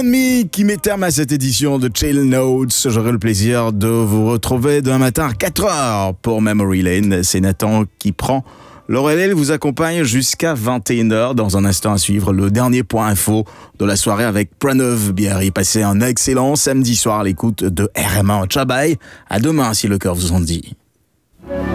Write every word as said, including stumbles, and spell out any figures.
Mi qui met terme à cette édition de Chill Notes. J'aurai le plaisir de vous retrouver demain matin à quatre heures pour Memory Lane. C'est Nathan qui prend le relais. Il vous accompagne jusqu'à vingt et une heures. Dans un instant à suivre, le dernier point info de la soirée avec Pranav Biari. Passez un excellent samedi soir à l'écoute de R M un. Ciao bye. À demain si le cœur vous en dit.